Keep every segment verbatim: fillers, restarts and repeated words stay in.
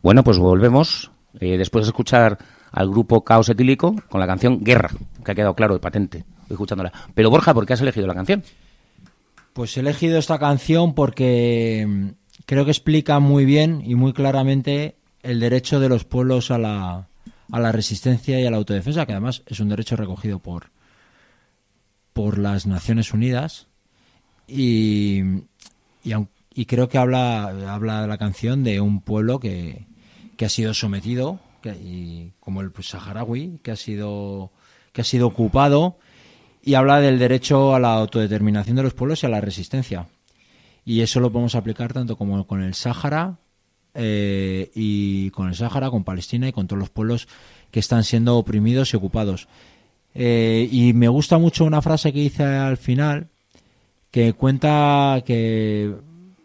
Bueno, pues volvemos, eh, después de escuchar al grupo Caos Etílico con la canción Guerra, que ha quedado claro y patente, escuchándola. Pero Borja, ¿por qué has elegido la canción? Pues he elegido esta canción porque creo que explica muy bien y muy claramente el derecho de los pueblos a la, a la resistencia y a la autodefensa, que además es un derecho recogido por, por las Naciones Unidas. Y, y, y creo que habla, habla la canción de un pueblo que, que ha sido sometido, que, y, como el saharaui, que ha sido, que ha sido ocupado, y habla del derecho a la autodeterminación de los pueblos y a la resistencia. Y eso lo podemos aplicar tanto como con el Sáhara, eh, y con el Sáhara, con Palestina y con todos los pueblos que están siendo oprimidos y ocupados. Eh, y me gusta mucho una frase que dice al final, que cuenta que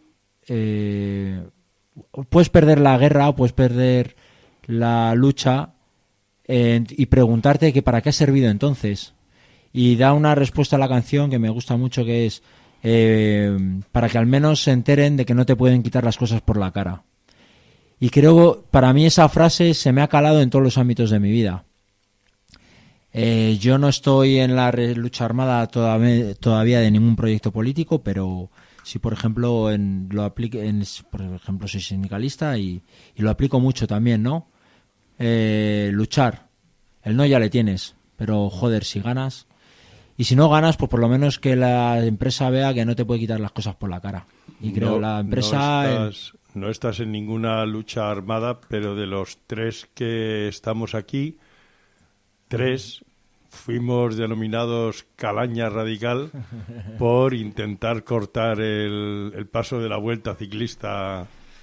eh, puedes perder la guerra o puedes perder la lucha, eh, y preguntarte que para qué ha servido entonces. Y da una respuesta a la canción que me gusta mucho, que es eh, para que al menos se enteren de que no te pueden quitar las cosas por la cara. Y creo, para mí esa frase se me ha calado en todos los ámbitos de mi vida. Eh, yo no estoy en la lucha armada todavía, todavía de ningún proyecto político, pero sí, por ejemplo, en, lo aplique, en, por ejemplo, soy sindicalista y, y lo aplico mucho también, ¿no? Eh, luchar. El no ya le tienes, pero joder, si ganas. Y si no ganas, pues por lo menos que la empresa vea que no te puede quitar las cosas por la cara. Y creo no, la empresa... No estás, en... no estás en ninguna lucha armada, pero de los tres que estamos aquí, tres fuimos denominados calaña radical por intentar cortar el, el paso de la Vuelta Ciclista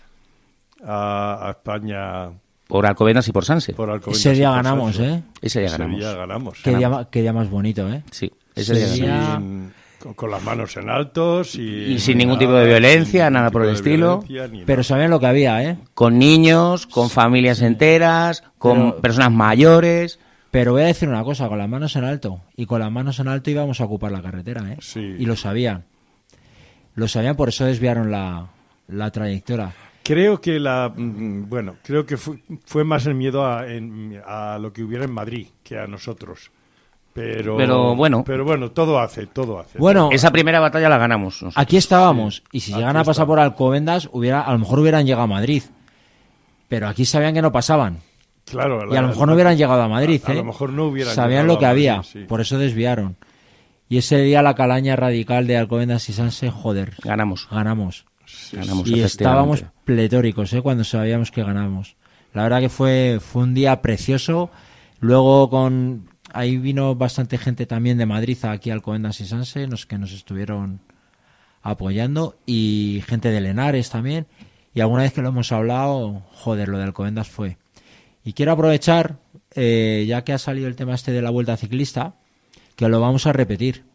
a, a España. Por Alcobendas y por Sanse. Por Ese día ganamos, ¿eh? Ese día ese ganamos. Día ganamos. Qué día, qué día más bonito, ¿eh? Sí, ese día ganamos. Sin, con, con las manos en altos y, y sin ningún tipo de violencia, nada por el estilo. Pero sabían lo que había, ¿eh? Con niños, con familias enteras, con Pero, personas mayores. Pero voy a decir una cosa, con las manos en alto. Y con las manos en alto íbamos a ocupar la carretera, ¿eh? Sí. Y lo sabían. Lo sabían, por eso desviaron la, la trayectoria. Creo que la bueno, creo que fue, fue más el miedo a, en, a lo que hubiera en Madrid que a nosotros. Pero, pero bueno, pero bueno, todo hace, todo hace. Bueno, esa primera batalla la ganamos nosotros. Aquí estábamos, sí. Y si Aquí llegan a pasar está. por Alcobendas, hubiera, a lo mejor hubieran llegado a Madrid. Pero aquí sabían que no pasaban. Claro, y a lo mejor no hubieran llegado a Madrid, a, ¿eh? a lo mejor no hubieran sabían lo que Madrid, había, sí. Por eso desviaron. Y ese día la calaña radical de Alcobendas y Sanse, joder, ganamos, ganamos. Sí, ganamos y estábamos pletóricos, ¿eh? Cuando sabíamos que ganábamos. La verdad que fue fue un día precioso. Luego con ahí vino bastante gente también de Madrid aquí a Alcobendas y Sanse, los que nos estuvieron apoyando, y gente de Lenares también. Y alguna vez que lo hemos hablado, joder, lo de Alcobendas fue. Y quiero aprovechar, eh, ya que ha salido el tema este de la Vuelta Ciclista, que lo vamos a repetir.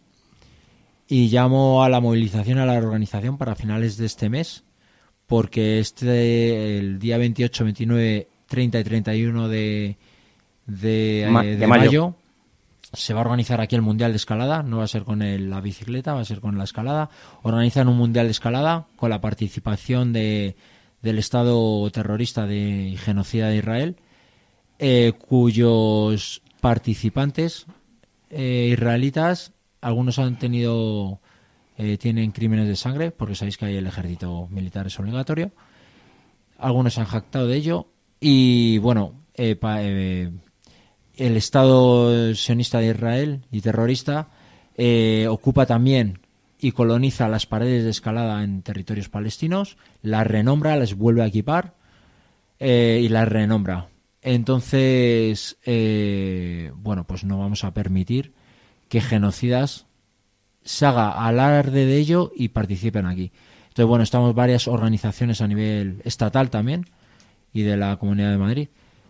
Y llamo a la movilización, a la organización para finales de este mes, porque este el día veintiocho, veintinueve, treinta y treinta y uno de, de, Ma- eh, de de mayo. mayo se va a organizar aquí el Mundial de Escalada. No va a ser con el- la bicicleta, va a ser con la escalada. Organizan un Mundial de Escalada con la participación de, del Estado terrorista de genocida de Israel, eh, cuyos participantes eh, israelitas, algunos han tenido eh, tienen crímenes de sangre, porque sabéis que ahí el ejército militar es obligatorio. Algunos se han jactado de ello. Y bueno, eh, pa, eh, el Estado sionista de Israel y terrorista eh, ocupa también y coloniza las paredes de escalada en territorios palestinos, las renombra, las vuelve a equipar, eh, y las renombra. Entonces, eh, bueno, pues no vamos a permitir que genocidas se haga alarde de ello y participen aquí. Entonces, bueno, estamos varias organizaciones a nivel estatal también y de la Comunidad de Madrid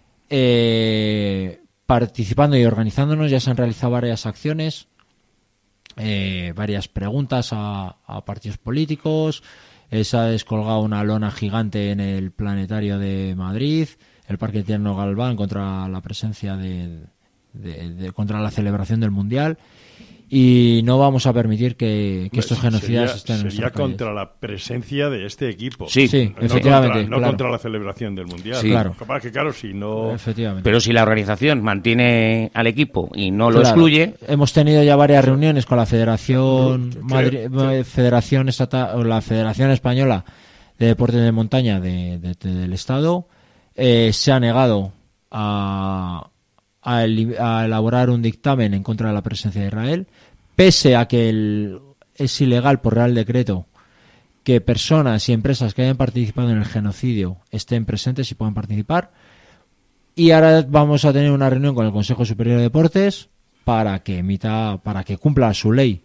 eh, participando y organizándonos. Ya se han realizado varias acciones, eh, varias preguntas a, a partidos políticos. Eh, se ha descolgado una lona gigante en el planetario de Madrid, el Parque Tierno Galván, contra la presencia de, de, de contra la celebración del Mundial. y no vamos a permitir que, que Pues estos genocidas sería, estén en sería nuestras contra la presencia de este equipo. Sí, Sí, no efectivamente. Contra, no claro. contra la celebración del Mundial. Sí. Claro. Capaz que, claro, si no... Efectivamente. Pero si la organización mantiene al equipo y no lo Claro. excluye, Hemos tenido ya varias reuniones con la Federación Creo- Madri- creo- Federación Estata- o la Federación Española de Deportes de Montaña de, de- de- del Estado. Eh, se ha negado a, a, eli- a elaborar un dictamen en contra de la presencia de Israel, pese a que el- es ilegal por Real Decreto que personas y empresas que hayan participado en el genocidio estén presentes y puedan participar. Y ahora vamos a tener una reunión con el Consejo Superior de Deportes para que emita, para que cumpla su ley.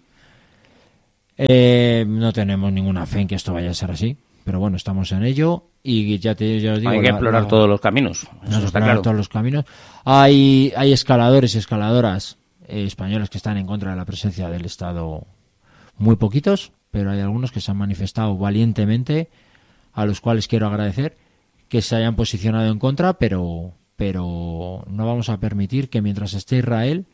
Eh, no tenemos ninguna fe en que esto vaya a ser así, pero bueno, estamos en ello y ya te ya os digo, hay que la- explorar la- todos los caminos. Eso nos está explorar claro. todos los caminos. Hay, hay escaladores y escaladoras eh, españoles que están en contra de la presencia del Estado, muy poquitos, pero hay algunos que se han manifestado valientemente, a los cuales quiero agradecer que se hayan posicionado en contra, pero, pero no vamos a permitir que mientras esté Israel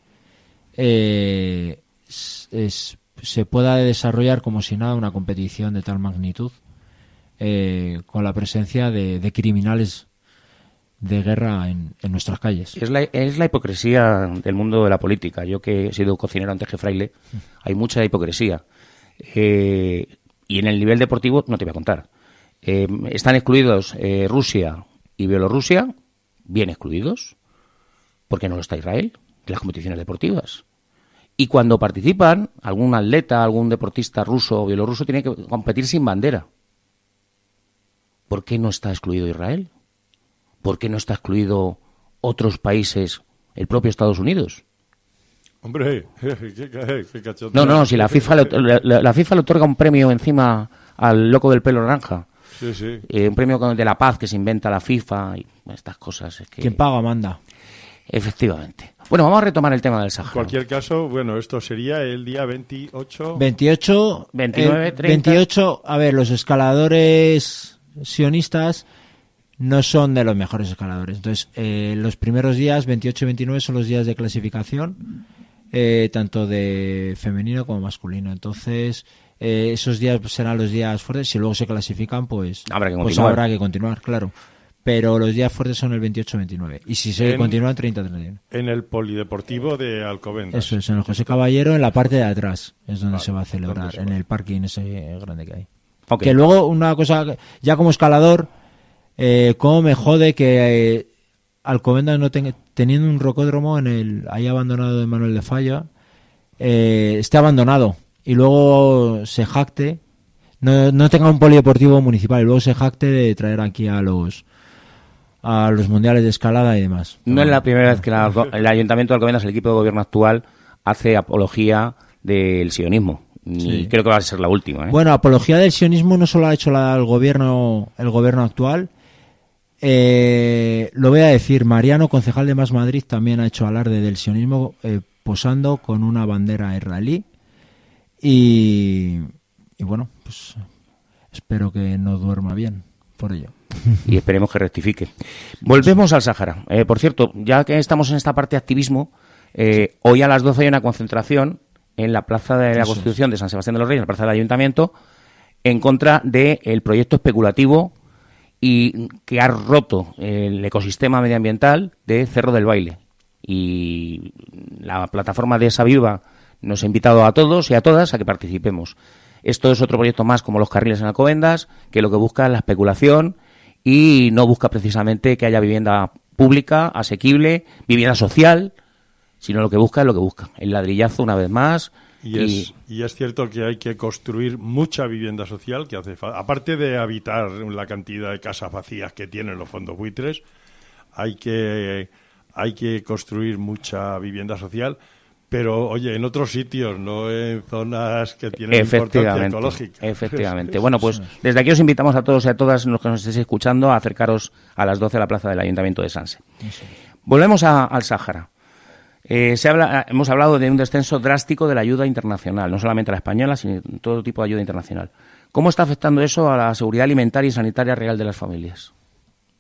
eh, es- es- se pueda desarrollar como si nada una competición de tal magnitud eh, con la presencia de, de criminales de guerra en, en nuestras calles. Es la, es la hipocresía del mundo de la política. Yo que he sido cocinero antes que fraile, hay mucha hipocresía. Eh, y en el nivel deportivo no te voy a contar. Eh, están excluidos eh, Rusia y Bielorrusia, bien excluidos, porque no lo está Israel, de las competiciones deportivas. Y cuando participan, algún atleta, algún deportista ruso o bielorruso tiene que competir sin bandera. ¿Por qué no está excluido Israel? ¿Por qué no está excluido otros países, el propio Estados Unidos? Hombre, qué, qué, qué cachondeo. No, no, si la FIFA le, la, la FIFA le otorga un premio encima al loco del pelo naranja, Sí, sí. eh, un premio de la paz que se inventa la FIFA y estas cosas. Es que... Quien paga manda. Efectivamente. Bueno, vamos a retomar el tema del En Sáhara. cualquier caso, bueno, esto sería el día veintiocho. veintiocho, veintinueve, eh, treinta. veintiocho, a ver, los escaladores sionistas no son de los mejores escaladores. Entonces, eh, los primeros días, veintiocho y veintinueve, son los días de clasificación, eh, tanto de femenino como masculino. Entonces, eh, esos días serán los días fuertes. Si luego se clasifican, pues, Habrá que pues continuar. habrá que continuar, claro. Pero los días fuertes son el veintiocho veintinueve. Y si se En- continúan, treinta treinta y uno. En el polideportivo de Alcobendas. Eso es, en el José Caballero, en la parte de atrás, es donde Vale, se va a ¿dónde celebrar, se va? en el parking ese grande que hay. Ok. Que luego, una cosa, ya como escalador, eh, cómo me jode que eh, Alcobendas no tenga, teniendo un rocódromo en el ahí abandonado de Manuel de Falla, eh, esté abandonado y luego se jacte, no, no tenga un polideportivo municipal y luego se jacte de traer aquí a los a los mundiales de escalada y demás. No es la primera vez que la- el Ayuntamiento de Alcobendas, el equipo de gobierno actual, hace apología del sionismo. Ni Sí. creo que va a ser la última. ¿eh? Bueno, apología del sionismo no solo ha hecho la, el gobierno el gobierno actual. Eh, lo voy a decir, Mariano, concejal de Más Madrid, también ha hecho alarde del sionismo eh, posando con una bandera israelí. Y, y bueno, pues espero que no duerma bien por ello. Y esperemos que rectifique. Volvemos al Sáhara. Eh, por cierto, ya que estamos en esta parte de activismo, eh, hoy a las doce hay una concentración en la Plaza de la Eso Constitución de San Sebastián de los Reyes, en la Plaza del Ayuntamiento, en contra del proyecto especulativo y que ha roto el ecosistema medioambiental de Cerro del Baile. Y la plataforma de Esa Viva nos ha invitado a todos y a todas a que participemos. Esto es otro proyecto más como los carriles en Alcobendas, que lo que busca es la especulación y no busca precisamente que haya vivienda pública, asequible, vivienda social, sino lo que busca es lo que busca, el ladrillazo una vez más. Y es, y es cierto que hay que construir mucha vivienda social, que hace falta. Aparte de habitar la cantidad de casas vacías que tienen los fondos buitres, hay que, hay que construir mucha vivienda social, pero, oye, en otros sitios, no en zonas que tienen importancia Efectivamente, ecológica. efectivamente. Bueno, pues desde aquí os invitamos a todos y a todas los que nos estéis escuchando a acercaros a las doce a la plaza del Ayuntamiento de Sanse. Volvemos a- al Sáhara. Eh, se habla, hemos hablado de un descenso drástico de la ayuda internacional, no solamente la española, sino todo tipo de ayuda internacional. ¿Cómo está afectando eso a la seguridad alimentaria y sanitaria real de las familias?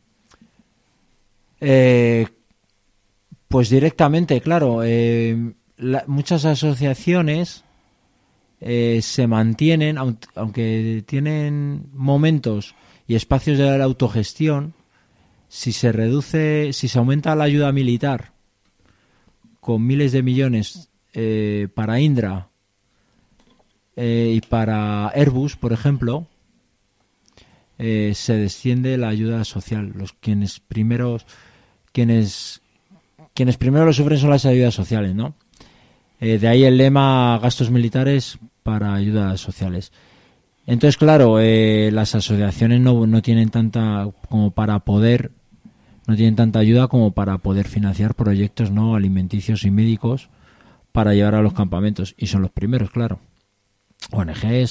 Eh, pues directamente, claro. Eh, la, muchas asociaciones eh, se mantienen, aunque tienen momentos y espacios de la autogestión. Si se reduce, si se aumenta la ayuda militar con miles de millones eh, para Indra eh, y para Airbus, por ejemplo, eh, se desciende la ayuda social. Los quienes primeros, quienes, quienes primero lo sufren son las ayudas sociales, ¿no? Eh, de ahí el lema gastos militares para ayudas sociales. Entonces, claro, eh, las asociaciones no, no tienen tanta como para poder, no tienen tanta ayuda como para poder financiar proyectos no alimenticios y médicos para llevar a los campamentos. Y son los primeros, claro. O N Ges,